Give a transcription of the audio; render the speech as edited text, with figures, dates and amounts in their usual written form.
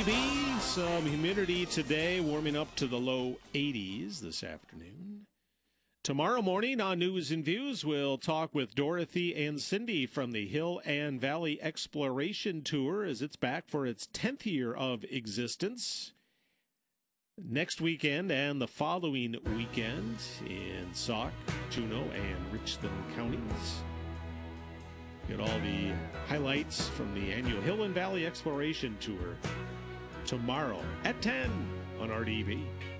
RDB, some humidity today, warming up to the low 80s this afternoon. Tomorrow morning on News and Views, we'll talk with Dorothy and Cindy from the Hill and Valley Exploration Tour as it's back for its 10th year of existence. Next weekend and the following weekend in Sauk, Juneau, and Richland counties. Get all the highlights from the annual Hill and Valley Exploration Tour tomorrow at 10 on RDB.